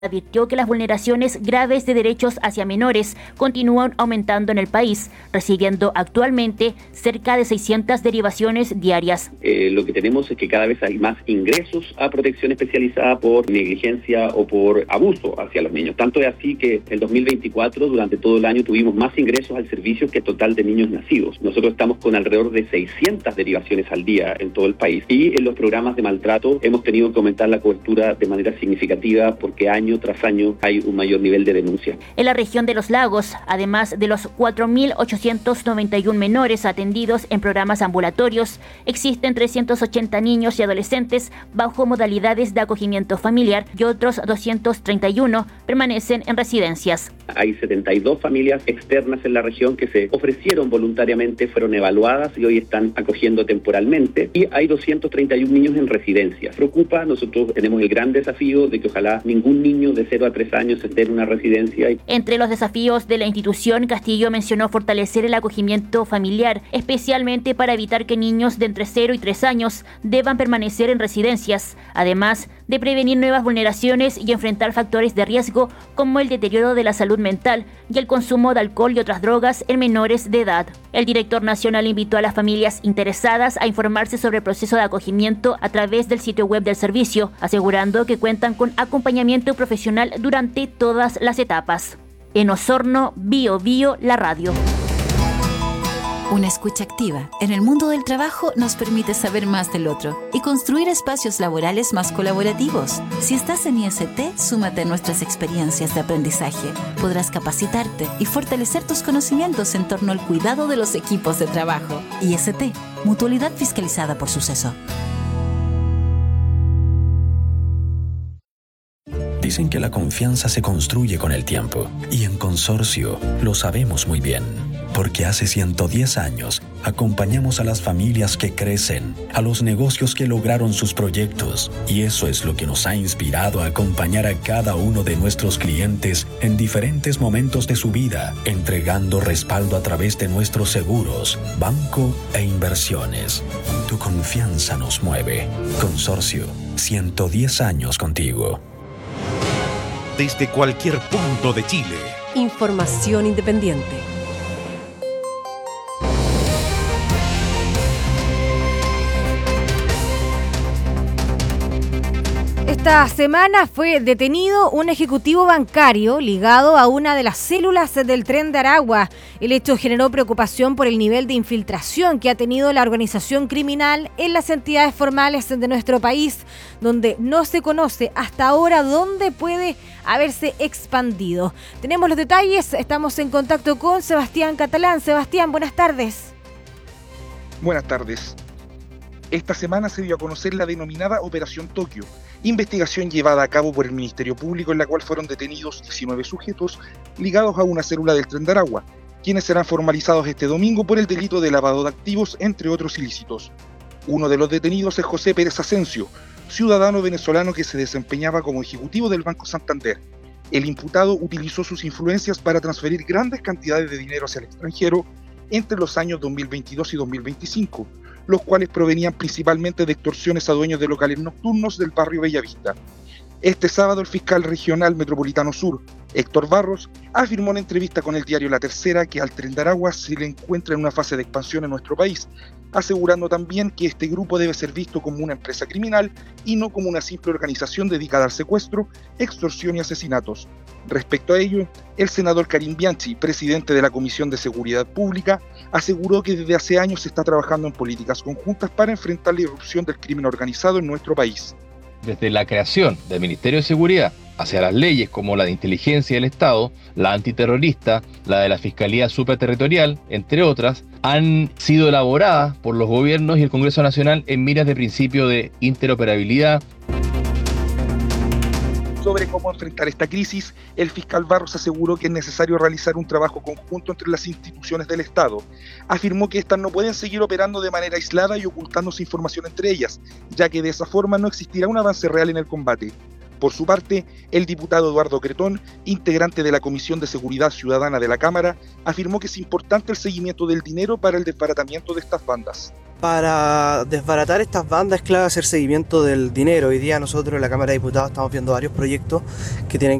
Advirtió que las vulneraciones graves de derechos hacia menores continúan aumentando en el país, recibiendo actualmente cerca de 600 derivaciones diarias. Lo que tenemos es que cada vez hay más ingresos a protección especializada por negligencia o por abuso hacia los niños. Tanto es así que el 2024, durante todo el año, tuvimos más ingresos al servicio que total de niños nacidos. Nosotros estamos con alrededor de 600 derivaciones al día en todo el país. Y en los programas de maltrato hemos tenido que aumentar la cobertura de manera significativa porque año tras año hay un mayor nivel de denuncia. En la región de Los Lagos, además de los 4.891 menores atendidos en programas ambulatorios, existen 380 niños y adolescentes bajo modalidades de acogimiento familiar y otros 231 permanecen en residencias. Hay 72 familias externas en la región que se ofrecieron voluntariamente, fueron evaluadas y hoy están acogiendo temporalmente. Y hay 231 niños en residencia. Preocupa, nosotros tenemos el gran desafío de que ojalá ningún niño de 0 a 3 años esté en una residencia. Entre los desafíos de la institución, Castillo mencionó fortalecer el acogimiento familiar, especialmente para evitar que niños de entre 0 y 3 años deban permanecer en residencias, además de prevenir nuevas vulneraciones y enfrentar factores de riesgo como el deterioro de la salud mental y el consumo de alcohol y otras drogas en menores de edad. El director nacional invitó a las familias interesadas a informarse sobre el proceso de acogimiento a través del sitio web del servicio, asegurando que cuentan con acompañamiento profesional durante todas las etapas. En Osorno, Bio Bio, la radio. Una escucha activa en el mundo del trabajo nos permite saber más del otro y construir espacios laborales más colaborativos. Si estás en IST, súmate a nuestras experiencias de aprendizaje. Podrás capacitarte y fortalecer tus conocimientos en torno al cuidado de los equipos de trabajo. IST, Mutualidad Fiscalizada por Suceso. Dicen que la confianza se construye con el tiempo y en Consorcio lo sabemos muy bien. Porque hace 110 años acompañamos a las familias que crecen, a los negocios que lograron sus proyectos. Y eso es lo que nos ha inspirado a acompañar a cada uno de nuestros clientes en diferentes momentos de su vida, entregando respaldo a través de nuestros seguros, banco e inversiones. Tu confianza nos mueve. Consorcio, 110 años contigo. Desde cualquier punto de Chile. Información independiente. Esta semana fue detenido un ejecutivo bancario ligado a una de las células del Tren de Aragua. El hecho generó preocupación por el nivel de infiltración que ha tenido la organización criminal en las entidades formales de nuestro país, donde no se conoce hasta ahora dónde puede haberse expandido. Tenemos los detalles, estamos en contacto con Sebastián Catalán. Sebastián, buenas tardes. Buenas tardes. Esta semana se dio a conocer la denominada Operación Tokio, investigación llevada a cabo por el Ministerio Público en la cual fueron detenidos 19 sujetos ligados a una célula del Tren de Aragua, quienes serán formalizados este domingo por el delito de lavado de activos, entre otros ilícitos. Uno de los detenidos es José Pérez Asensio, ciudadano venezolano que se desempeñaba como ejecutivo del Banco Santander. El imputado utilizó sus influencias para transferir grandes cantidades de dinero hacia el extranjero entre los años 2022 y 2025, los cuales provenían principalmente de extorsiones a dueños de locales nocturnos del barrio Bellavista. Este sábado el fiscal regional metropolitano sur, Héctor Barros, afirmó en entrevista con el diario La Tercera que al Tren de Aragua se le encuentra en una fase de expansión en nuestro país, asegurando también que este grupo debe ser visto como una empresa criminal y no como una simple organización dedicada al secuestro, extorsión y asesinatos. Respecto a ello, el senador Karim Bianchi, presidente de la Comisión de Seguridad Pública, aseguró que desde hace años se está trabajando en políticas conjuntas para enfrentar la irrupción del crimen organizado en nuestro país. Desde la creación del Ministerio de Seguridad hacia las leyes como la de inteligencia del Estado, la antiterrorista, la de la Fiscalía Superterritorial, entre otras, han sido elaboradas por los gobiernos y el Congreso Nacional en miras de principio de interoperabilidad. Sobre cómo enfrentar esta crisis, el fiscal Barros aseguró que es necesario realizar un trabajo conjunto entre las instituciones del Estado. Afirmó que éstas no pueden seguir operando de manera aislada y ocultándose información entre ellas, ya que de esa forma no existirá un avance real en el combate. Por su parte, el diputado Eduardo Cretón, integrante de la Comisión de Seguridad Ciudadana de la Cámara, afirmó que es importante el seguimiento del dinero para el desbaratamiento de estas bandas. Para desbaratar estas bandas es clave hacer seguimiento del dinero. Hoy día nosotros en la Cámara de Diputados estamos viendo varios proyectos que tienen